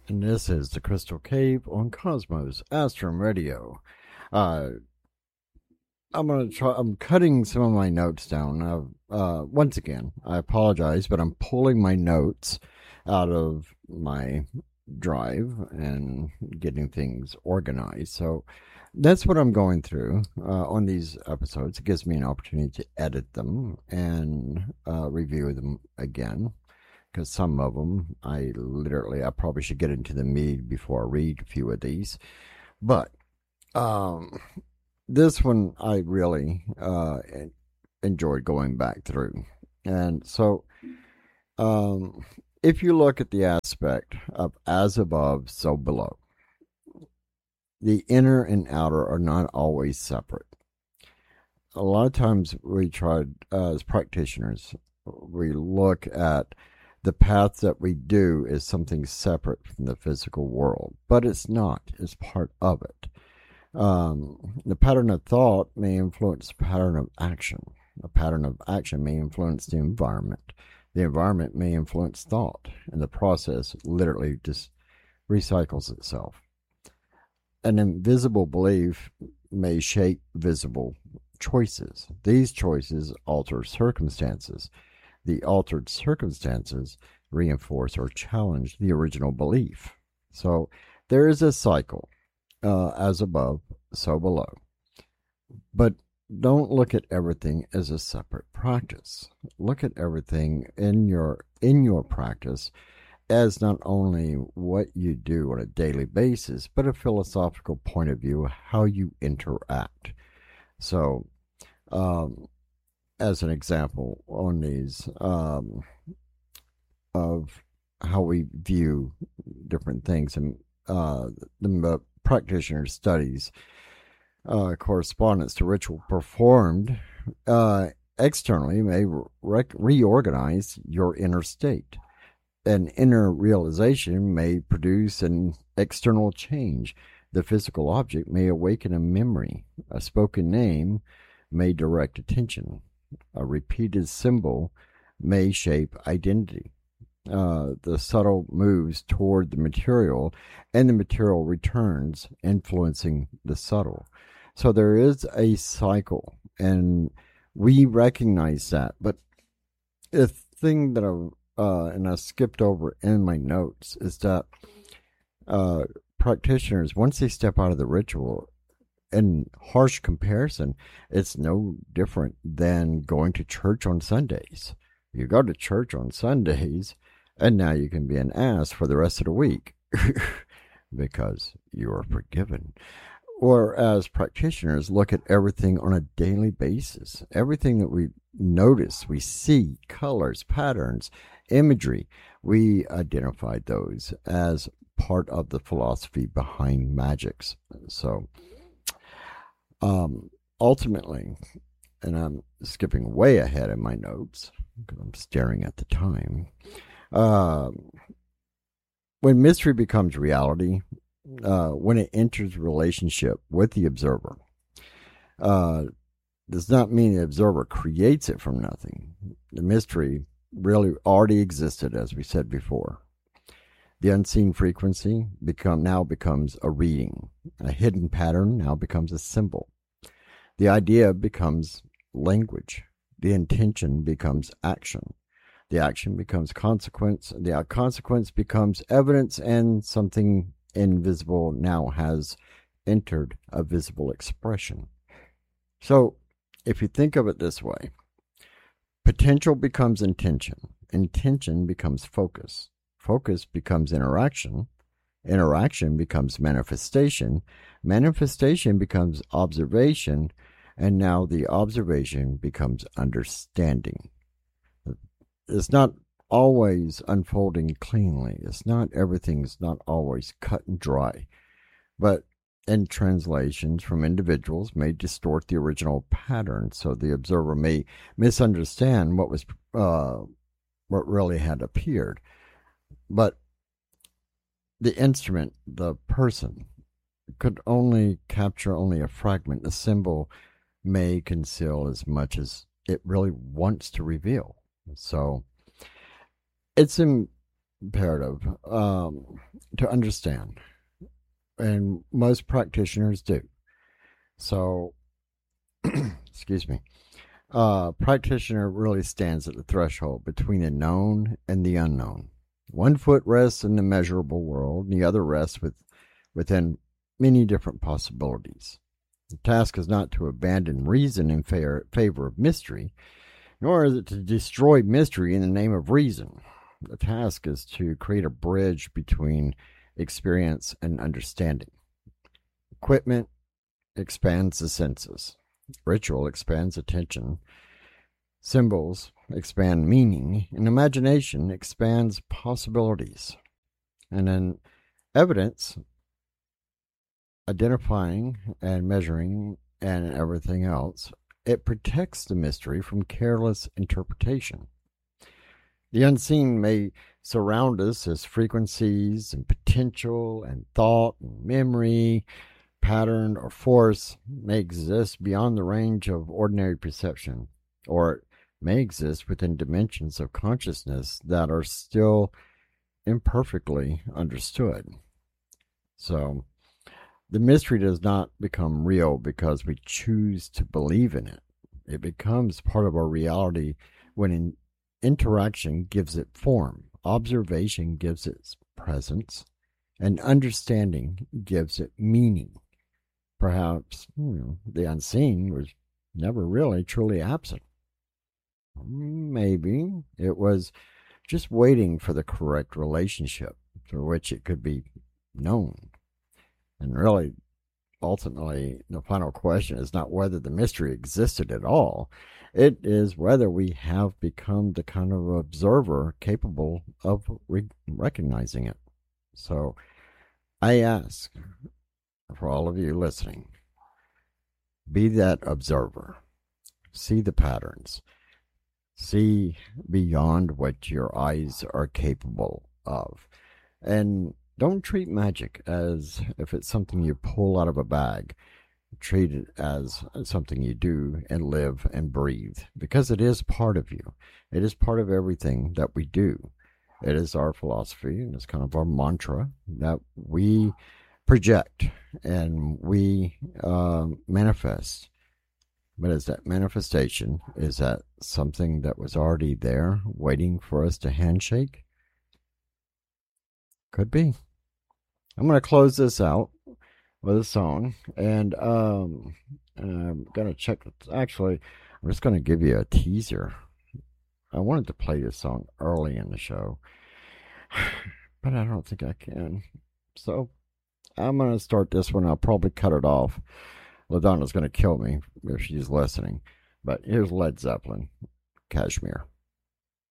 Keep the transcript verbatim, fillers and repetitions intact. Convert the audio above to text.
And this is the Crystal Cave on Cosmos Astrum Radio. Uh, I'm gonna try. I'm cutting some of my notes down. Uh, uh, once again, I apologize, but I'm pulling my notes out of my drive and getting things organized. So that's what I'm going through uh, on these episodes. It gives me an opportunity to edit them and uh, review them again, because some of them I literally I probably should get into the meat before I read a few of these. But um, this one I really uh, enjoyed going back through, and so um, if you look at the aspect of as above, so below, the inner and outer are not always separate. A lot of times we try uh, as practitioners, we look at the path that we do is something separate from the physical world, but it's not. It's part of it. Um, the pattern of thought may influence the pattern of action. A pattern of action may influence the environment. The environment may influence thought, and the process literally just recycles itself. An invisible belief may shape visible choices. These choices alter circumstances. The altered circumstances reinforce or challenge the original belief. So there is a cycle, uh, as above, so below. But don't look at everything as a separate practice. Look at everything in your in your practice as not only what you do on a daily basis, but a philosophical point of view, how you interact. So, um, as an example on these um, of how we view different things, and uh, the practitioner studies uh, correspondence to ritual performed uh, externally may re- reorganize your inner state. An inner realization may produce an external change. The physical object may awaken a memory. A spoken name may direct attention. A repeated symbol may shape identity. Uh, the subtle moves toward the material, and the material returns, influencing the subtle. So there is a cycle, and we recognize that. But the thing that I, uh, and I skipped over in my notes, is that uh, practitioners, once they step out of the ritual, in harsh comparison, it's no different than going to church on Sundays. You go to church on Sundays, and now you can be an ass for the rest of the week because you are forgiven. Or as practitioners, look at everything on a daily basis. Everything that we notice, we see, colors, patterns, imagery, we identified those as part of the philosophy behind magics. So, um, ultimately, and I'm skipping way ahead in my notes because I'm staring at the time. Um, when mystery becomes reality, uh, when it enters relationship with the observer, uh, does not mean the observer creates it from nothing. The mystery really already existed, as we said before. The unseen frequency become now becomes a reading. A hidden pattern now becomes a symbol. The idea becomes language. The intention becomes action. The action becomes consequence. The consequence becomes evidence, and something invisible now has entered a visible expression. So, if you think of it this way, potential becomes intention. Intention becomes focus. Focus becomes interaction. Interaction becomes manifestation. Manifestation becomes observation. And now the observation becomes understanding. It's not always unfolding cleanly. It's not, everything's not always cut and dry. But in translations from individuals may distort the original pattern, so the observer may misunderstand what was uh, what really had appeared. But the instrument, the person, could only capture only a fragment. The symbol may conceal as much as it really wants to reveal. So it's in, imperative um, to understand, and most practitioners do. So, excuse me. Uh, practitioner really stands at the threshold between the known and the unknown. One foot rests in the measurable world, and the other rests with, within many different possibilities. The task is not to abandon reason in favor, favor of mystery, nor is it to destroy mystery in the name of reason. The task is to create a bridge between experience and understanding. Equipment expands the senses. Ritual expands attention. Symbols expand meaning. And imagination expands possibilities. And then evidence, identifying and measuring and everything else, it protects the mystery from careless interpretation. The unseen may surround us as frequencies and potential and thought and memory, pattern or force may exist beyond the range of ordinary perception, or it may exist within dimensions of consciousness that are still imperfectly understood. So, the mystery does not become real because we choose to believe in it. It becomes part of our reality when in interaction gives it form, observation gives it presence, and understanding gives it meaning. Perhaps you know, the unseen was never really truly absent. Maybe it was just waiting for the correct relationship through which it could be known. And really, ultimately, the final question is not whether the mystery existed at all. It is whether we have become the kind of observer capable of re- recognizing it. So I ask for all of you listening, be that observer. See the patterns. See beyond what your eyes are capable of. And don't treat magic as if it's something you pull out of a bag. Treat it as something you do and live and breathe, because it is part of you. It is part of everything that we do. It is our philosophy, and it's kind of our mantra that we project and we uh, manifest. But is that manifestation, is that something that was already there waiting for us to handshake? Could be. I'm going to close this out with a song, and um, I'm going to check. Actually, I'm just going to give you a teaser. I wanted to play this song early in the show, but I don't think I can. So I'm going to start this one. I'll probably cut it off. LaDonna's going to kill me if she's listening. But here's Led Zeppelin, Kashmir.